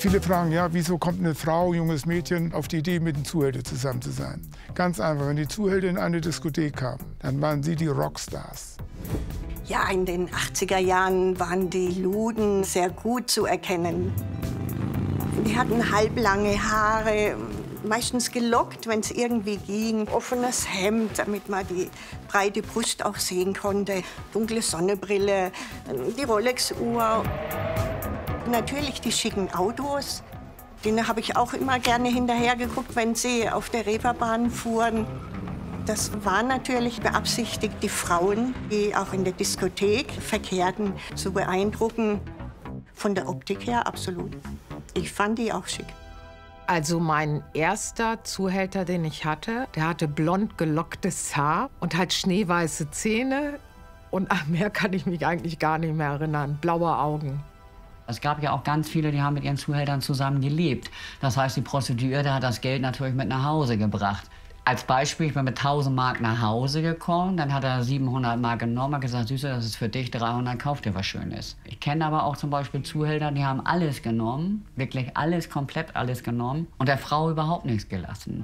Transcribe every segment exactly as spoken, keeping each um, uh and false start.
Viele fragen, ja, wieso kommt eine Frau, junges Mädchen, auf die Idee, mit einem Zuhälter zusammen zu sein? Ganz einfach, wenn die Zuhälter in eine Diskothek kamen, dann waren sie die Rockstars. Ja, in den achtziger Jahren waren die Luden sehr gut zu erkennen. Die hatten halblange Haare, meistens gelockt, wenn es irgendwie ging. Offenes Hemd, damit man die breite Brust auch sehen konnte. Dunkle Sonnenbrille, die Rolex-Uhr. Natürlich die schicken Autos. Denen habe ich auch immer gerne hinterher geguckt, wenn sie auf der Reeperbahn fuhren. Das war natürlich beabsichtigt, die Frauen, die auch in der Diskothek verkehrten, zu beeindrucken. Von der Optik her absolut. Ich fand die auch schick. Also mein erster Zuhälter, den ich hatte, der hatte blond gelocktes Haar und halt schneeweiße Zähne. Und an mehr kann ich mich eigentlich gar nicht mehr erinnern. Blaue Augen. Es gab ja auch ganz viele, die haben mit ihren Zuhältern zusammen gelebt. Das heißt, die Prostituierte hat das Geld natürlich mit nach Hause gebracht. Als Beispiel, ich bin mit tausend Mark nach Hause gekommen, dann hat er siebenhundert Mark genommen und gesagt, Süße, das ist für dich, dreihundert, kauf dir was Schönes. Ich kenne aber auch zum Beispiel Zuhälter, die haben alles genommen, wirklich alles, komplett alles genommen und der Frau überhaupt nichts gelassen.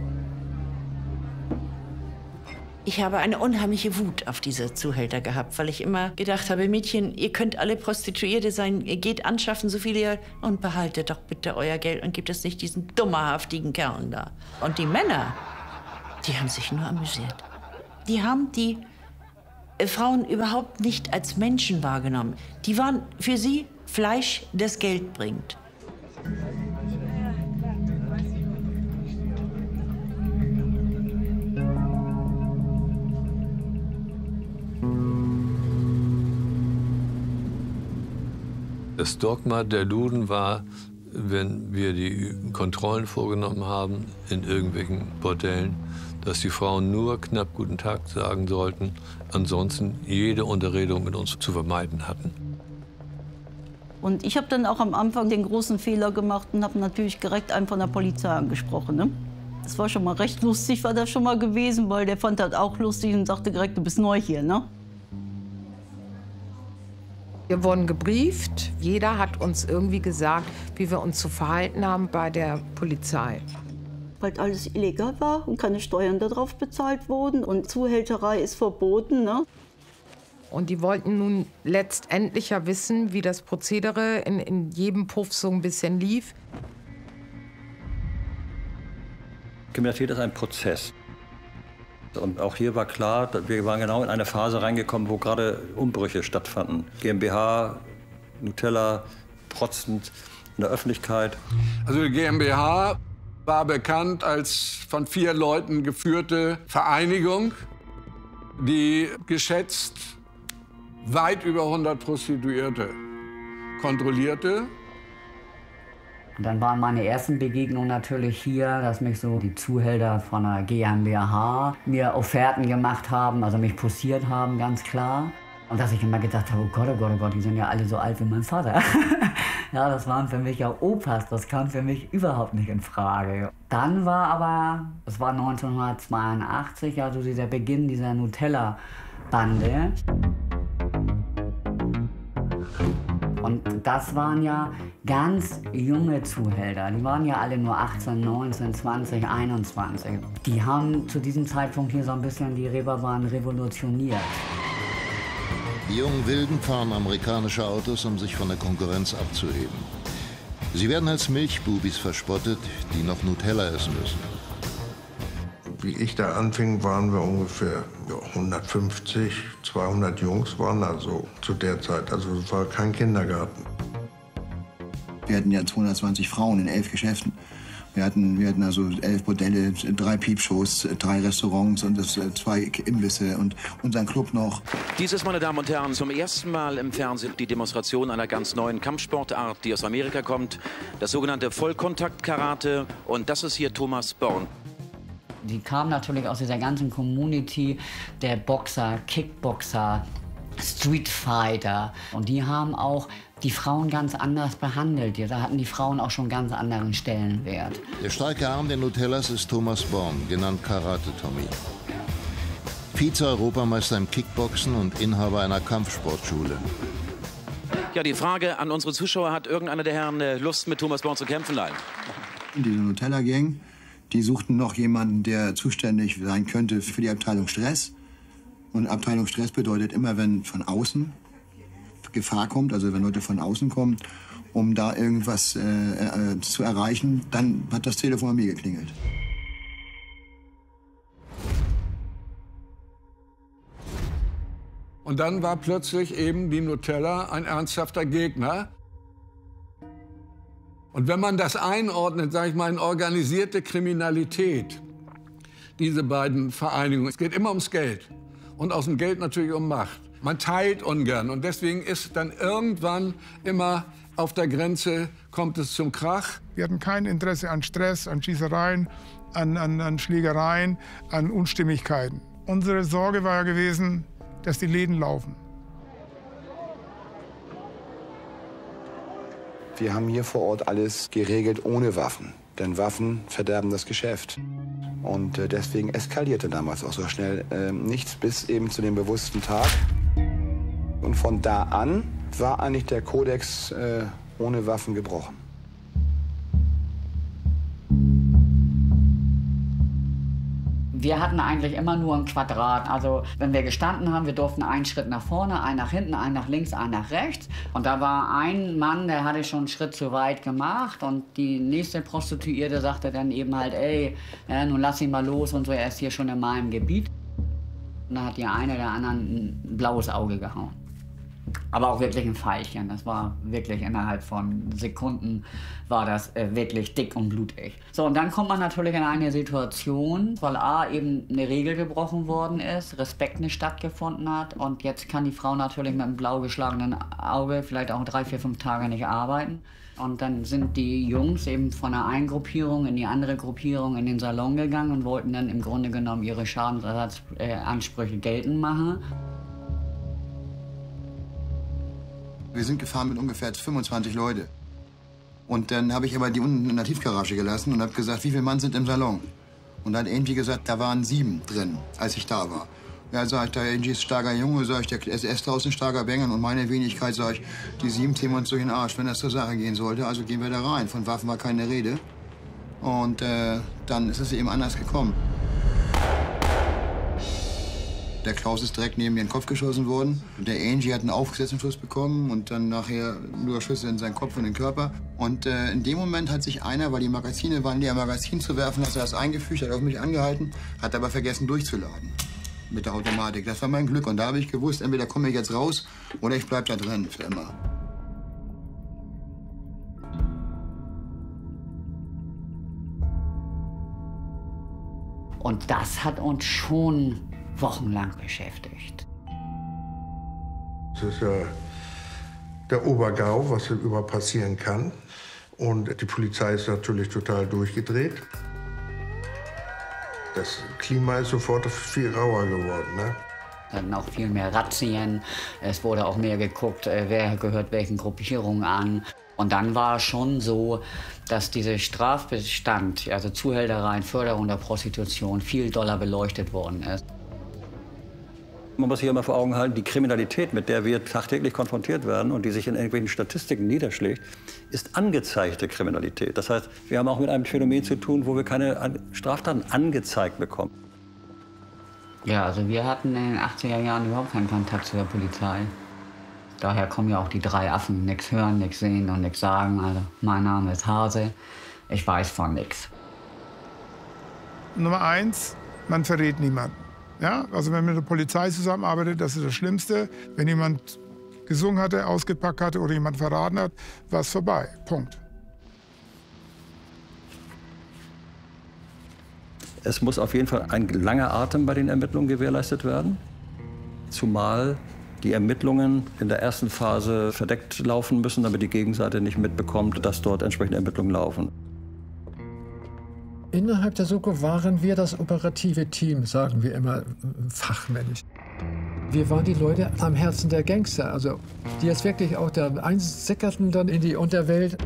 Ich habe eine unheimliche Wut auf diese Zuhälter gehabt, weil ich immer gedacht habe, Mädchen, ihr könnt alle Prostituierte sein, ihr geht anschaffen, so viele ihr, und behaltet doch bitte euer Geld und gebt es nicht diesen dummerhaftigen Kerlen da. Und die Männer, die haben sich nur amüsiert. Die haben die äh, Frauen überhaupt nicht als Menschen wahrgenommen. Die waren für sie Fleisch, das Geld bringt. Das Dogma der Luden war, wenn wir die Kontrollen vorgenommen haben in irgendwelchen Bordellen, dass die Frauen nur knapp guten Tag sagen sollten, ansonsten jede Unterredung mit uns zu vermeiden hatten. Und ich habe dann auch am Anfang den großen Fehler gemacht und habe natürlich direkt einen von der Polizei angesprochen. Ne? Das war schon mal recht lustig, war das schon mal gewesen, weil der fand das auch lustig und sagte direkt, du bist neu hier, ne? Wir wurden gebrieft. Jeder hat uns irgendwie gesagt, wie wir uns zu verhalten haben bei der Polizei. Weil alles illegal war und keine Steuern darauf bezahlt wurden und Zuhälterei ist verboten, ne? Und die wollten nun letztendlich ja wissen, wie das Prozedere in, in jedem Puff so ein bisschen lief. Kriminalität ist ein Prozess. Und auch hier war klar, wir waren genau in eine Phase reingekommen, wo gerade Umbrüche stattfanden. GmbH, Nutella, protzend in der Öffentlichkeit. Also die GmbH war bekannt als von vier Leuten geführte Vereinigung, die geschätzt weit über hundert Prostituierte kontrollierte. Und dann waren meine ersten Begegnungen natürlich hier, dass mich so die Zuhälter von der GmbH mir Offerten gemacht haben, also mich posiert haben, ganz klar. Und dass ich immer gedacht habe, oh Gott, oh Gott, oh Gott, die sind ja alle so alt wie mein Vater. Ja, das waren für mich ja Opas, das kam für mich überhaupt nicht in Frage. Dann war aber, das war neunzehnhundertzweiundachtzig, also dieser Beginn dieser Nutella-Bande. Und das waren ja ganz junge Zuhälter. Die waren ja alle nur achtzehn, neunzehn, zwanzig, einundzwanzig. Die haben zu diesem Zeitpunkt hier so ein bisschen die Reeperbahn revolutioniert. Die jungen Wilden fahren amerikanische Autos, um sich von der Konkurrenz abzuheben. Sie werden als Milchbubis verspottet, die noch Nutella essen müssen. Wie ich da anfing, waren wir ungefähr ja, hundertfünfzig, zweihundert Jungs waren da so zu der Zeit. Also es war kein Kindergarten. Wir hatten ja zweihundertzwanzig Frauen in elf Geschäften. Wir hatten, wir hatten also elf Bordelle, drei Piepshows, drei Restaurants und das, zwei Imbisse und unseren Club noch. Dies ist, meine Damen und Herren, zum ersten Mal im Fernsehen die Demonstration einer ganz neuen Kampfsportart, die aus Amerika kommt. Das sogenannte Vollkontakt-Karate. Und das ist hier Thomas Born. Die kamen natürlich aus dieser ganzen Community der Boxer, Kickboxer, Streetfighter. Und die haben auch die Frauen ganz anders behandelt. Da hatten die Frauen auch schon einen ganz anderen Stellenwert. Der starke Arm der Nutellas ist Thomas Born, genannt Karate Tommy. Vize-Europameister im Kickboxen und Inhaber einer Kampfsportschule. Ja, die Frage an unsere Zuschauer, hat irgendeiner der Herren äh, Lust, mit Thomas Born zu kämpfen? Nein. Diese Nutella-Gang, die suchten noch jemanden, der zuständig sein könnte für die Abteilung Stress. Und Abteilung Stress bedeutet immer, wenn von außen Gefahr kommt, also wenn Leute von außen kommen, um da irgendwas äh, äh, zu erreichen, dann hat das Telefon bei mir geklingelt. Und dann war plötzlich eben die Nutella ein ernsthafter Gegner. Und wenn man das einordnet, sage ich mal, in organisierte Kriminalität, diese beiden Vereinigungen, es geht immer ums Geld und aus dem Geld natürlich um Macht. Man teilt ungern und deswegen ist dann irgendwann immer auf der Grenze, kommt es zum Krach. Wir hatten kein Interesse an Stress, an Schießereien, an, an, an Schlägereien, an Unstimmigkeiten. Unsere Sorge war ja gewesen, dass die Läden laufen. Wir haben hier vor Ort alles geregelt ohne Waffen. Denn Waffen verderben das Geschäft. Und äh, deswegen eskalierte damals auch so schnell äh, nichts bis eben zu dem bewussten Tag. Und von da an war eigentlich der Kodex äh, ohne Waffen gebrochen. Wir hatten eigentlich immer nur ein Quadrat. Also wenn wir gestanden haben, wir durften einen Schritt nach vorne, einen nach hinten, einen nach links, einen nach rechts. Und da war ein Mann, der hatte schon einen Schritt zu weit gemacht. Und die nächste Prostituierte sagte dann eben halt, ey, ja, nun lass ihn mal los und so, er ist hier schon in meinem Gebiet. Und da hat die eine der anderen ein blaues Auge gehauen. Aber auch wirklich ein Pfeilchen. Das war wirklich innerhalb von Sekunden war das äh, wirklich dick und blutig. So, und dann kommt man natürlich in eine Situation, weil A, eben eine Regel gebrochen worden ist, Respekt nicht stattgefunden hat und jetzt kann die Frau natürlich mit einem blau geschlagenen Auge vielleicht auch drei, vier, fünf Tage nicht arbeiten. Und dann sind die Jungs eben von der einen Gruppierung in die andere Gruppierung in den Salon gegangen und wollten dann im Grunde genommen ihre Schadensersatzansprüche äh, geltend machen. Wir sind gefahren mit ungefähr fünfundzwanzig Leute. Und dann habe ich aber die unten in der Tiefgarage gelassen und habe gesagt, wie viele Mann sind im Salon? Und dann hat Angie gesagt, da waren sieben drin, als ich da war. Ja, sag ich, der Angie ist starker Junge, sag ich, der S S draußen starker Bengel und meine Wenigkeit, sag ich, die sieben ziehen uns durch den Arsch, wenn das zur Sache gehen sollte. Also gehen wir da rein. Von Waffen war keine Rede. Und äh, dann ist es eben anders gekommen. Der Klaus ist direkt neben mir in den Kopf geschossen worden. Der Angie hat einen aufgesetzten Schuss bekommen und dann nachher nur Schüsse in seinen Kopf und den Körper. Und äh, in dem Moment hat sich einer, weil die Magazine waren leer, Magazin zu werfen, hat er das eingefügt, hat auf mich angehalten, hat aber vergessen durchzuladen mit der Automatik. Das war mein Glück und da habe ich gewusst, entweder komme ich jetzt raus oder ich bleib da drin für immer. Und das hat uns schon wochenlang beschäftigt. Das ist ja der Obergau, was überhaupt passieren kann. Und die Polizei ist natürlich total durchgedreht. Das Klima ist sofort viel rauer geworden, ne? Wir hatten auch viel mehr Razzien. Es wurde auch mehr geguckt, wer gehört welchen Gruppierungen an. Und dann war es schon so, dass dieser Strafbestand, also Zuhälterei, Förderung der Prostitution, viel doller beleuchtet worden ist. Man muss sich immer vor Augen halten, die Kriminalität, mit der wir tagtäglich konfrontiert werden und die sich in irgendwelchen Statistiken niederschlägt, ist angezeigte Kriminalität. Das heißt, wir haben auch mit einem Phänomen zu tun, wo wir keine Straftaten angezeigt bekommen. Ja, also wir hatten in den achtziger Jahren überhaupt keinen Kontakt zu der Polizei. Daher kommen ja auch die drei Affen, nichts hören, nichts sehen und nichts sagen. Also mein Name ist Hase, ich weiß von nichts. Nummer eins, man verrät niemanden. Ja, also wenn man mit der Polizei zusammenarbeitet, das ist das Schlimmste. Wenn jemand gesungen hatte, ausgepackt hatte oder jemand verraten hat, war es vorbei. Punkt. Es muss auf jeden Fall ein langer Atem bei den Ermittlungen gewährleistet werden. Zumal die Ermittlungen in der ersten Phase verdeckt laufen müssen, damit die Gegenseite nicht mitbekommt, dass dort entsprechende Ermittlungen laufen. Innerhalb der Soko waren wir das operative Team, sagen wir immer fachmännisch. Wir waren die Leute am Herzen der Gangster, also die jetzt wirklich auch da einsickerten dann in die Unterwelt.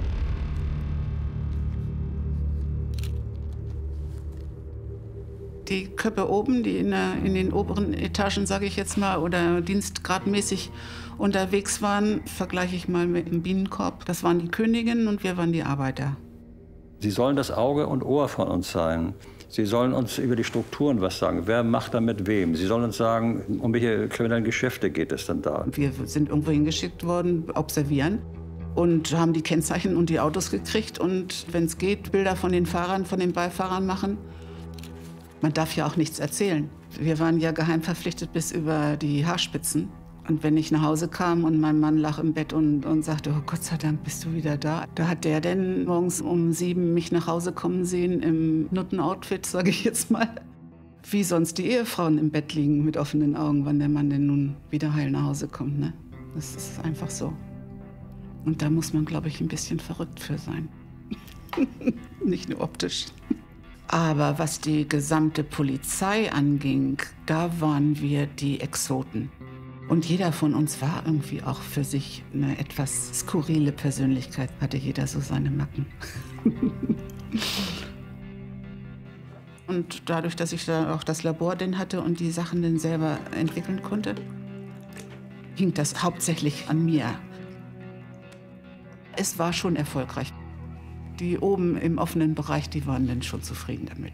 Die Köppe oben, die in, der, in den oberen Etagen, sage ich jetzt mal, oder dienstgradmäßig unterwegs waren, vergleiche ich mal mit dem Bienenkorb. Das waren die Königinnen und wir waren die Arbeiter. Sie sollen das Auge und Ohr von uns sein. Sie sollen uns über die Strukturen was sagen. Wer macht da mit wem? Sie sollen uns sagen, um welche kriminellen Geschäfte geht es denn da? Wir sind irgendwo hingeschickt worden, observieren. Und haben die Kennzeichen und die Autos gekriegt. Und wenn es geht, Bilder von den Fahrern, von den Beifahrern machen. Man darf ja auch nichts erzählen. Wir waren ja geheim verpflichtet bis über die Haarspitzen. Und wenn ich nach Hause kam und mein Mann lag im Bett und, und sagte, oh Gott sei Dank bist du wieder da. Da hat der denn morgens um sieben mich nach Hause kommen sehen im Nuttenoutfit, sage ich jetzt mal. Wie sonst die Ehefrauen im Bett liegen mit offenen Augen, wann der Mann denn nun wieder heil nach Hause kommt. Ne? Das ist einfach so. Und da muss man, glaube ich, ein bisschen verrückt für sein. Nicht nur optisch. Aber was die gesamte Polizei anging, da waren wir die Exoten. Und jeder von uns war irgendwie auch für sich eine etwas skurrile Persönlichkeit. Hatte jeder so seine Macken. Und dadurch, dass ich da auch das Labor denn hatte und die Sachen dann selber entwickeln konnte, hing das hauptsächlich an mir. Es war schon erfolgreich. Die oben im offenen Bereich, die waren dann schon zufrieden damit.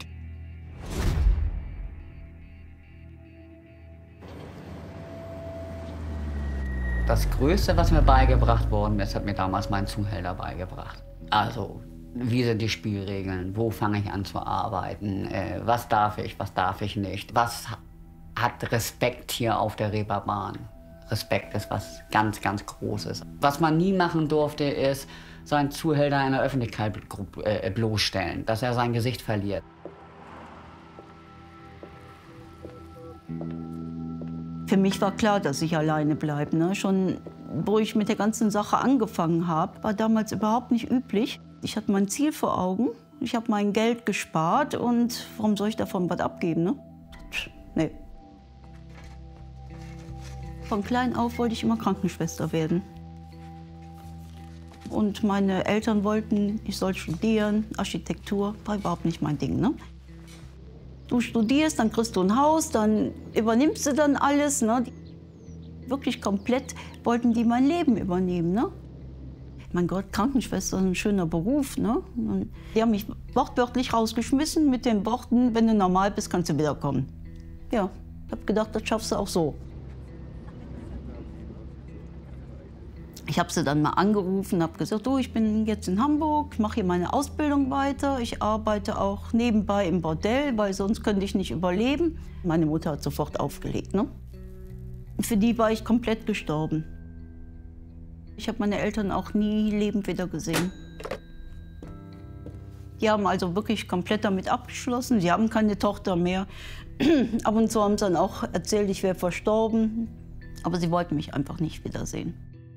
Das Größte, was mir beigebracht worden ist, hat mir damals mein Zuhälter beigebracht. Also, wie sind die Spielregeln? Wo fange ich an zu arbeiten? Äh, was darf ich, was darf ich nicht? Was hat Respekt hier auf der Reeperbahn? Respekt ist was ganz, ganz Großes. Was man nie machen durfte, ist, seinen Zuhälter in der Öffentlichkeit äh, bloßstellen, dass er sein Gesicht verliert. Für mich war klar, dass ich alleine bleibe. Ne? Schon, wo ich mit der ganzen Sache angefangen habe, war damals überhaupt nicht üblich. Ich hatte mein Ziel vor Augen, ich habe mein Geld gespart und warum soll ich davon was abgeben? Ne? Nee. Von klein auf wollte ich immer Krankenschwester werden. Und meine Eltern wollten, ich soll studieren, Architektur, war überhaupt nicht mein Ding. Ne? Du studierst, dann kriegst du ein Haus, dann übernimmst du dann alles. Ne? Wirklich komplett wollten die mein Leben übernehmen. Ne? Mein Gott, Krankenschwester ist ein schöner Beruf. Ne? Und die haben mich wortwörtlich rausgeschmissen mit den Worten, wenn du normal bist, kannst du wiederkommen. Ja, ich habe gedacht, das schaffst du auch so. Ich habe sie dann mal angerufen, habe gesagt, du, ich bin jetzt in Hamburg, ich mache hier meine Ausbildung weiter. Ich arbeite auch nebenbei im Bordell, weil sonst könnte ich nicht überleben. Meine Mutter hat sofort aufgelegt. Ne? Für die war ich komplett gestorben. Ich habe meine Eltern auch nie lebend wieder gesehen. Die haben also wirklich komplett damit abgeschlossen. Sie haben keine Tochter mehr. Ab und zu haben sie dann auch erzählt, ich wäre verstorben. Aber sie wollten mich einfach nicht wiedersehen.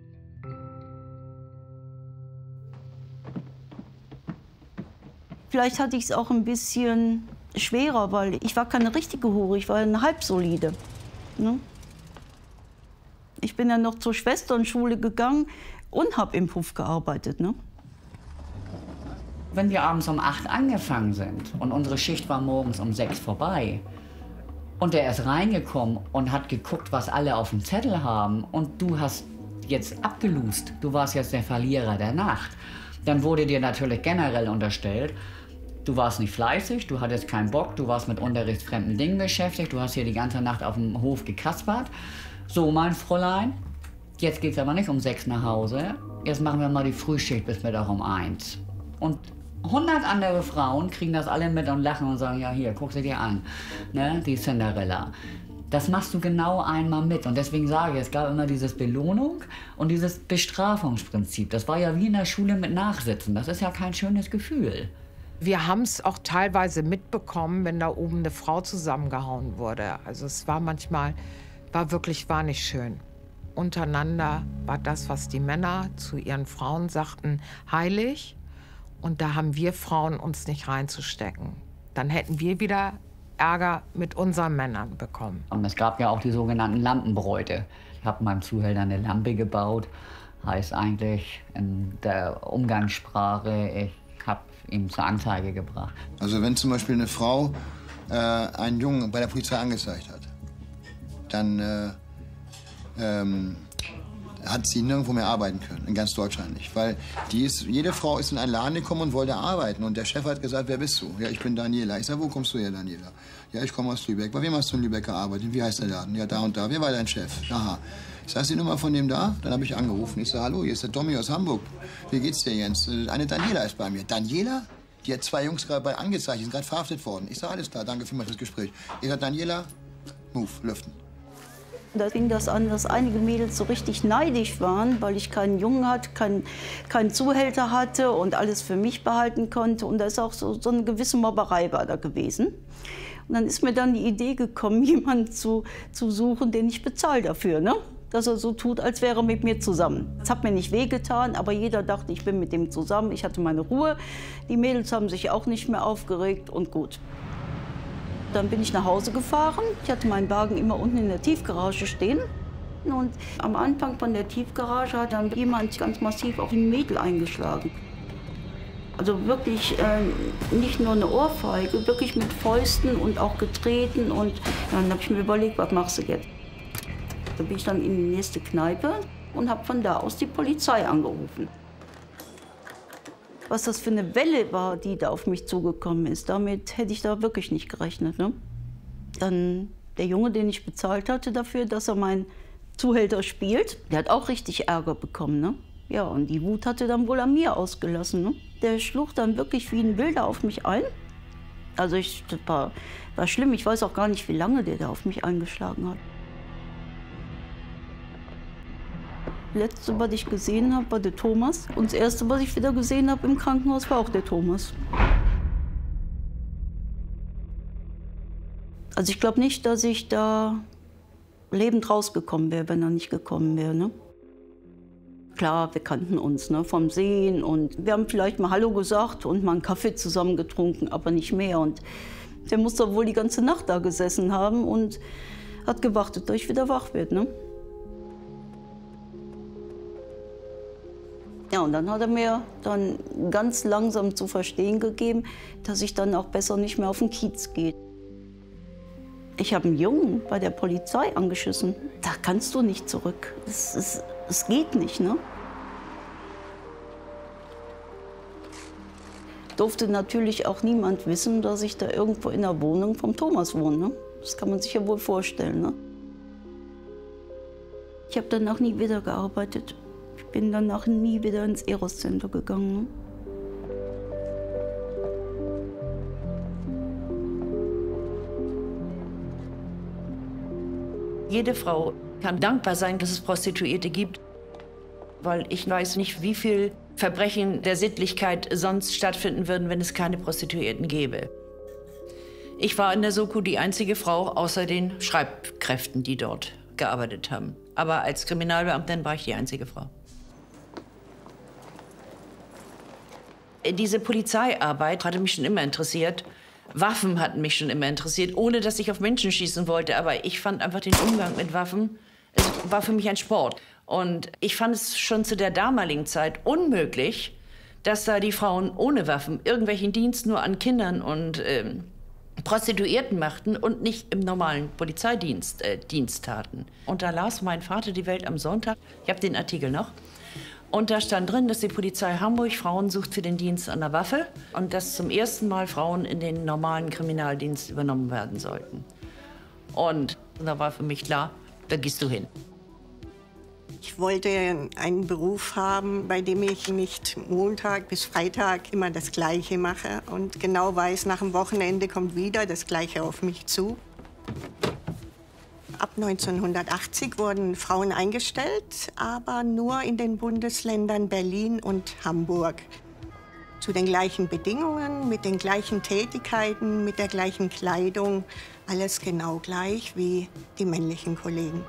Vielleicht hatte ich es auch ein bisschen schwerer, weil ich war keine richtige Hure, ich war eine halbsolide. Ne? Ich bin dann noch zur Schwesternschule gegangen und habe im Puff gearbeitet. Ne? Wenn wir abends um acht angefangen sind und unsere Schicht war morgens um sechs vorbei und der ist reingekommen und hat geguckt, was alle auf dem Zettel haben und du hast jetzt abgelust, du warst jetzt der Verlierer der Nacht, dann wurde dir natürlich generell unterstellt, du warst nicht fleißig, du hattest keinen Bock, du warst mit unterrichtsfremden Dingen beschäftigt, du hast hier die ganze Nacht auf dem Hof gekaspert. So, mein Fräulein, jetzt geht's aber nicht um sechs nach Hause, jetzt machen wir mal die Frühschicht bis Mittag um eins. Und hundert andere Frauen kriegen das alle mit und lachen und sagen, ja hier, guck sie dir an, ne, die Cinderella. Das machst du genau einmal mit und deswegen sage ich, es gab immer dieses Belohnung und dieses Bestrafungsprinzip. Das war ja wie in der Schule mit Nachsitzen, das ist ja kein schönes Gefühl. Wir haben es auch teilweise mitbekommen, wenn da oben eine Frau zusammengehauen wurde. Also es war manchmal, war wirklich, war nicht schön. Untereinander war das, was die Männer zu ihren Frauen sagten, heilig. Und da haben wir Frauen uns nicht reinzustecken. Dann hätten wir wieder Ärger mit unseren Männern bekommen. Und es gab ja auch die sogenannten Lampenbräute. Ich habe meinem Zuhälter eine Lampe gebaut. Heißt eigentlich in der Umgangssprache, ich habe ihn zur Anzeige gebracht. Also wenn zum Beispiel eine Frau äh, einen Jungen bei der Polizei angezeigt hat, dann äh, ähm, hat sie nirgendwo mehr arbeiten können, in ganz Deutschland nicht. Weil die ist, jede Frau ist in einen Laden gekommen und wollte arbeiten. Und der Chef hat gesagt, wer bist du? Ja, ich bin Daniela. Ich sag, wo kommst du her, Daniela? Ja, ich komme aus Lübeck. Bei wem hast du in Lübeck gearbeitet? Wie heißt der Laden? Ja, da und da. Wer war dein Chef? Aha. Ich sag, ist die Nummer von dem da? Dann habe ich angerufen. Ich sag, hallo, hier ist der Tommy aus Hamburg. Wie geht's dir, Jens? Eine Daniela ist bei mir. Daniela? Die hat zwei Jungs gerade bei angezeigt, die sind gerade verhaftet worden. Ich sag, alles klar, danke vielmals für das Gespräch. Ich sag, Daniela, move, lüften. Da fing das an, dass einige Mädels so richtig neidisch waren, weil ich keinen Jungen hatte, keinen, keinen Zuhälter hatte und alles für mich behalten konnte. Und da ist auch so, so eine gewisse Mobberei war da gewesen. Und dann ist mir dann die Idee gekommen, jemanden zu, zu suchen, den ich bezahle dafür, ne? Dass er so tut, als wäre er mit mir zusammen. Es hat mir nicht wehgetan, aber jeder dachte, ich bin mit dem zusammen. Ich hatte meine Ruhe. Die Mädels haben sich auch nicht mehr aufgeregt und gut. Dann bin ich nach Hause gefahren. Ich hatte meinen Wagen immer unten in der Tiefgarage stehen. Und am Anfang von der Tiefgarage hat dann jemand ganz massiv auf ein Mädel eingeschlagen. Also wirklich äh, nicht nur eine Ohrfeige, wirklich mit Fäusten und auch getreten. Und dann habe ich mir überlegt, was machst du jetzt? Da bin ich dann in die nächste Kneipe und habe von da aus die Polizei angerufen. Was das für eine Welle war, die da auf mich zugekommen ist, damit hätte ich da wirklich nicht gerechnet. Ne? Dann der Junge, den ich bezahlt hatte dafür, dass er meinen Zuhälter spielt, der hat auch richtig Ärger bekommen. Ne? Ja, und die Wut hatte dann wohl an mir ausgelassen. Ne? Der schlug dann wirklich wie ein Wilder auf mich ein. Also ich, das war, war schlimm, ich weiß auch gar nicht, wie lange der da auf mich eingeschlagen hat. Das Letzte, was ich gesehen habe, war der Thomas. Und das Erste, was ich wieder gesehen habe im Krankenhaus, war auch der Thomas. Also ich glaube nicht, dass ich da lebend rausgekommen wäre, wenn er nicht gekommen wäre. Ne? Klar, wir kannten uns, ne, vom Sehen. Und wir haben vielleicht mal Hallo gesagt und mal einen Kaffee zusammen getrunken, aber nicht mehr. Und der muss doch wohl die ganze Nacht da gesessen haben und hat gewartet, dass ich wieder wach werde. Ne? Ja, und dann hat er mir dann ganz langsam zu verstehen gegeben, dass ich dann auch besser nicht mehr auf den Kiez gehe. Ich habe einen Jungen bei der Polizei angeschissen. Da kannst du nicht zurück. Es, es, es geht nicht, ne? Durfte natürlich auch niemand wissen, dass ich da irgendwo in der Wohnung vom Thomas wohne. Ne? Das kann man sich ja wohl vorstellen. Ne? Ich habe danach nie wieder gearbeitet. Ich bin danach nie wieder ins Eros-Center gegangen. Ne? Jede Frau kann dankbar sein, dass es Prostituierte gibt, weil ich weiß nicht, wie viel Verbrechen der Sittlichkeit sonst stattfinden würden, wenn es keine Prostituierten gäbe. Ich war in der Soko die einzige Frau außer den Schreibkräften, die dort gearbeitet haben. Aber als Kriminalbeamtin war ich die einzige Frau. Diese Polizeiarbeit hatte mich schon immer interessiert. Waffen hatten mich schon immer interessiert, ohne dass ich auf Menschen schießen wollte. Aber ich fand einfach den Umgang mit Waffen, es war für mich ein Sport. Und ich fand es schon zu der damaligen Zeit unmöglich, dass da die Frauen ohne Waffen irgendwelchen Dienst nur an Kindern und ähm, Prostituierten machten und nicht im normalen Polizeidienst äh, Dienst taten. Und da las mein Vater die Welt am Sonntag. Ich habe den Artikel noch. Und da stand drin, dass die Polizei Hamburg Frauen sucht für den Dienst an der Waffe und dass zum ersten Mal Frauen in den normalen Kriminaldienst übernommen werden sollten. Und da war für mich klar, da gehst du hin. Ich wollte einen Beruf haben, bei dem ich nicht Montag bis Freitag immer das Gleiche mache und genau weiß, nach dem Wochenende kommt wieder das Gleiche auf mich zu. Ab neunzehnhundertachtzig wurden Frauen eingestellt, aber nur in den Bundesländern Berlin und Hamburg. Zu den gleichen Bedingungen, mit den gleichen Tätigkeiten, mit der gleichen Kleidung. Alles genau gleich wie die männlichen Kollegen.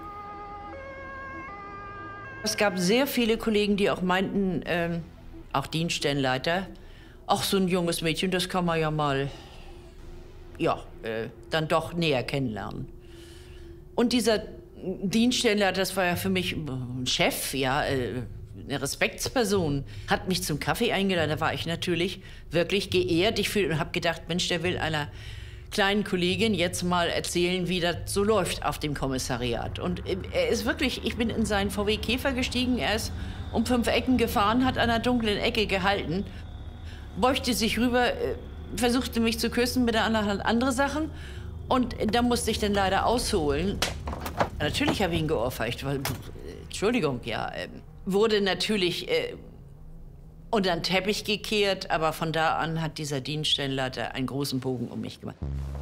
Es gab sehr viele Kollegen, die auch meinten, ähm, auch Dienststellenleiter, ach, so ein junges Mädchen, das kann man ja mal, ja, äh, dann doch näher kennenlernen. Und dieser Dienststellenleiter, das war ja für mich ein Chef, ja, äh, eine Respektsperson, hat mich zum Kaffee eingeladen. Da war ich natürlich wirklich geehrt. Ich habe gedacht, Mensch, der will einer kleinen Kollegin jetzt mal erzählen, wie das so läuft auf dem Kommissariat. Und er ist wirklich, ich bin in seinen V W Käfer gestiegen, er ist um fünf Ecken gefahren, hat an einer dunklen Ecke gehalten, beugte sich rüber, versuchte mich zu küssen, mit der anderen Hand andere Sachen. Und da musste ich dann leider ausholen. Natürlich habe ich ihn geohrfeigt, weil, Entschuldigung, ja, äh, wurde natürlich äh, unter den Teppich gekehrt, aber von da an hat dieser Dienststellenleiter einen großen Bogen um mich gemacht.